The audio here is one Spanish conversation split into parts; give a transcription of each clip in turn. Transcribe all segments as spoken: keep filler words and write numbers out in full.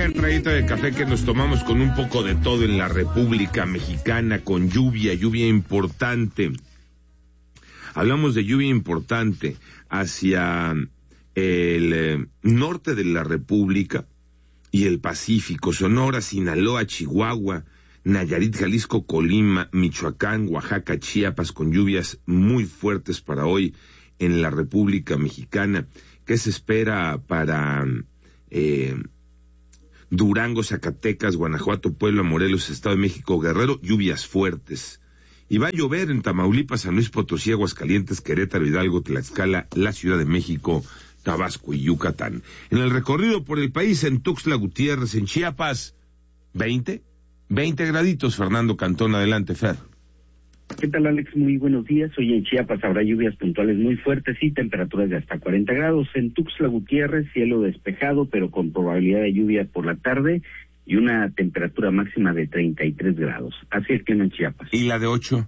primer traguito de café que nos tomamos con un poco de todo en la República Mexicana, con lluvia, lluvia importante. Hablamos de lluvia importante hacia el eh, norte de la República y el Pacífico, Sonora, Sinaloa, Chihuahua, Nayarit, Jalisco, Colima, Michoacán, Oaxaca, Chiapas, con lluvias muy fuertes para hoy en la República Mexicana. ¿Qué se espera para eh, Durango, Zacatecas, Guanajuato, Puebla, Morelos, Estado de México, Guerrero? Lluvias fuertes. Y va a llover en Tamaulipas, San Luis Potosí, Aguascalientes, Querétaro, Hidalgo, Tlaxcala, la Ciudad de México, Tabasco y Yucatán. En el recorrido por el país, en Tuxtla Gutiérrez, en Chiapas, veinte, veinte graditos. Fernando Cantón, adelante, Fer. ¿Qué tal, Alex? Muy buenos días. Hoy en Chiapas habrá lluvias puntuales muy fuertes y temperaturas de hasta cuarenta grados. En Tuxtla Gutiérrez, cielo despejado, pero con probabilidad de lluvia por la tarde y una temperatura máxima de treinta y tres grados. Así el clima en Chiapas. ¿Y la de ocho?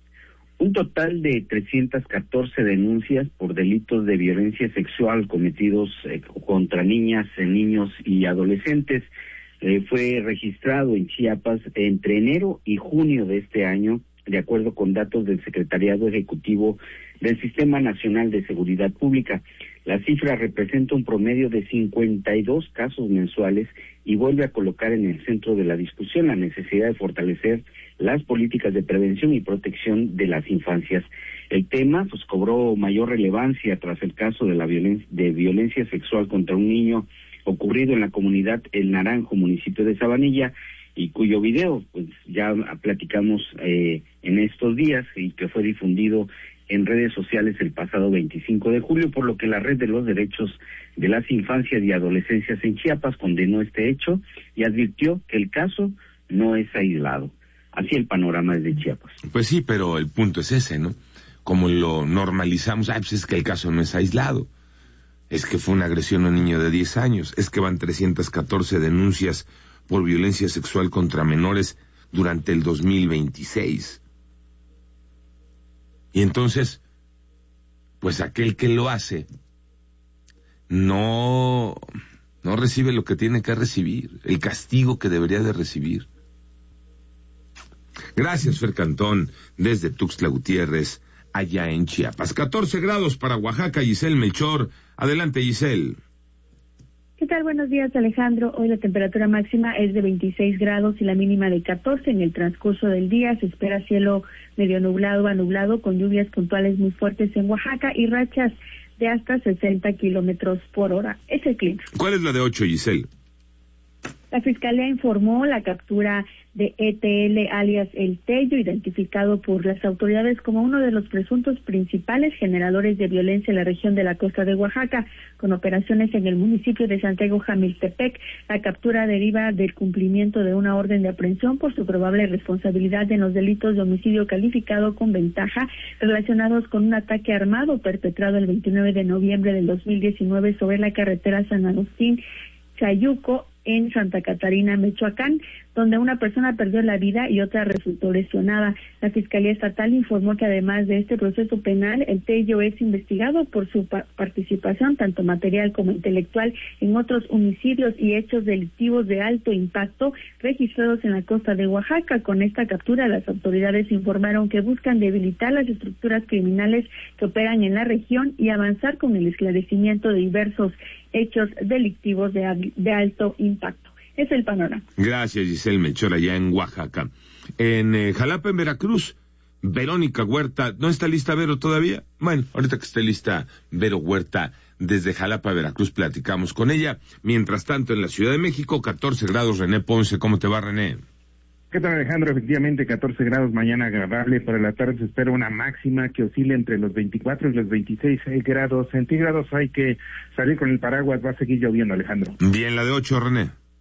Un total de trescientas catorce denuncias por delitos de violencia sexual cometidos eh, contra niñas, eh, niños y adolescentes eh, fue registrado en Chiapas entre enero y junio de este año, de acuerdo con datos del Secretariado Ejecutivo del Sistema Nacional de Seguridad Pública. La cifra representa un promedio de cincuenta y dos casos mensuales y vuelve a colocar en el centro de la discusión la necesidad de fortalecer las políticas de prevención y protección de las infancias. El tema pues cobró mayor relevancia tras el caso de la violencia de violencia sexual contra un niño ocurrido en la comunidad El Naranjo, municipio de Sabanilla, y cuyo video pues ya platicamos eh, en estos días y que fue difundido en redes sociales el pasado veinticinco de julio, por lo que la Red de los Derechos de las Infancias y Adolescencias en Chiapas condenó este hecho y advirtió que el caso no es aislado. Así el panorama es de Chiapas. Pues sí, pero el punto es ese, ¿no? Como lo normalizamos, ah, pues es que el caso no es aislado. Es que fue una agresión a un niño de diez años, es que van trescientas catorce denuncias por violencia sexual contra menores durante el dos mil veintiséis. Y entonces, pues aquel que lo hace no, no recibe lo que tiene que recibir, el castigo que debería de recibir. Gracias, Fer Cantón, desde Tuxtla Gutiérrez, allá en Chiapas. catorce grados para Oaxaca, Giselle Melchor. Adelante, Giselle. ¿Qué tal? Buenos días, Alejandro. Hoy la temperatura máxima es de veintiséis grados y la mínima de catorce. En el transcurso del día se espera cielo medio nublado a nublado con lluvias puntuales muy fuertes en Oaxaca y rachas de hasta sesenta kilómetros por hora. Es el clima. ¿Cuál es la de ocho, Giselle? La Fiscalía informó la captura de E T L alias El Tello, identificado por las autoridades como uno de los presuntos principales generadores de violencia en la región de la costa de Oaxaca, con operaciones en el municipio de Santiago Jamiltepec. La captura deriva del cumplimiento de una orden de aprehensión por su probable responsabilidad en los delitos de homicidio calificado con ventaja relacionados con un ataque armado perpetrado el veintinueve de noviembre del dos mil diecinueve sobre la carretera San Agustín Chayuco en Santa Catarina, Michoacán, donde una persona perdió la vida y otra resultó lesionada. La Fiscalía Estatal informó que además de este proceso penal, el Tello es investigado por su pa- participación, tanto material como intelectual, en otros homicidios y hechos delictivos de alto impacto registrados en la costa de Oaxaca. Con esta captura, las autoridades informaron que buscan debilitar las estructuras criminales que operan en la región y avanzar con el esclarecimiento de diversos hechos delictivos de, de alto impacto. Es el panorama. Gracias, Giselle Melchor, allá en Oaxaca. En eh, Jalapa, en Veracruz, Verónica Huerta, ¿no está lista Vero todavía? Bueno, ahorita que esté lista Vero Huerta, desde Jalapa, Veracruz, platicamos con ella. Mientras tanto, en la Ciudad de México, catorce grados, René Ponce. ¿Cómo te va, René? ¿Qué tal, Alejandro? Efectivamente, catorce grados, mañana agradable. Para la tarde se espera una máxima que oscila entre los veinticuatro y los veintiséis grados centígrados. Hay que salir con el paraguas, va a seguir lloviendo, Alejandro. Bien, la de ocho, René.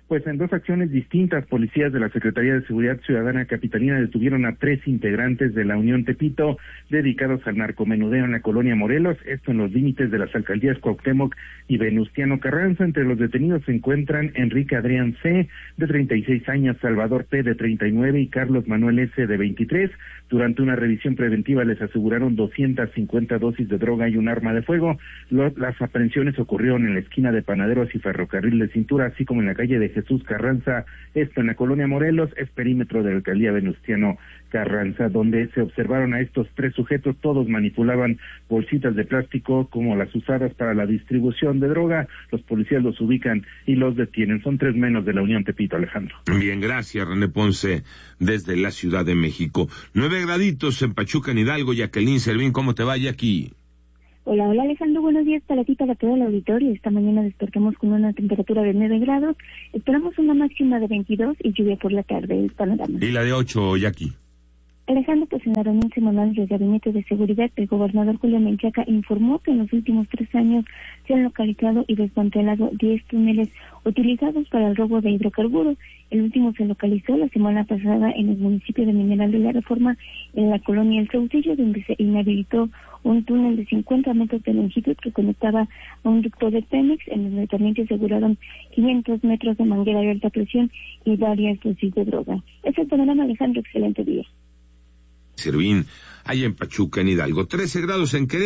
Pues en dos acciones distintas, policías de la Secretaría de Seguridad Ciudadana Capitalina detuvieron a tres integrantes de la Unión Tepito dedicados al narcomenudeo en la colonia Morelos, esto en los límites de las alcaldías Cuauhtémoc y Venustiano Carranza. Entre los detenidos se encuentran Enrique Adrián C., de treinta y seis años, Salvador P., de treinta y nueve, y Carlos Manuel S., de veintitrés. Durante una revisión preventiva les aseguraron doscientas cincuenta dosis de droga y un arma de fuego. Los, las aprehensiones ocurrieron en la esquina de Panaderos y Ferrocarril de Cintura, así como en la calle de Jesús Carranza, esto en la colonia Morelos, es perímetro de la alcaldía Venustiano Carranza, donde se observaron a estos tres sujetos. Todos manipulaban bolsitas de plástico como las usadas para la distribución de droga. Los policías los ubican y los detienen. Son tres menos de la Unión Tepito, Alejandro. Bien, gracias, René Ponce, desde la Ciudad de México. Nueve graditos en Pachuca, en Hidalgo. Jacqueline Servín, ¿cómo te va, Jackie? Hola, hola Alejandro, buenos días para ti, para todo el auditorio. Esta mañana despertamos con una temperatura de nueve grados, esperamos una máxima de veintidós y lluvia por la tarde, el panorama. ¿Y la de ocho, Jackie? Alejandro, pues en la reunión semanal del Gabinete de Seguridad, el gobernador Julio Menchaca informó que en los últimos tres años se han localizado y desmantelado diez túneles utilizados para el robo de hidrocarburos. El último se localizó la semana pasada en el municipio de Mineral de la Reforma, en la colonia El Saucillo, donde se inhabilitó un túnel de cincuenta metros de longitud que conectaba a un ducto de Pemex, en donde también se aseguraron quinientos metros de manguera de alta presión y varias dosis de droga. Es el panorama, Alejandro, excelente día. Servín, allá en Pachuca, en Hidalgo. trece grados en Querétaro.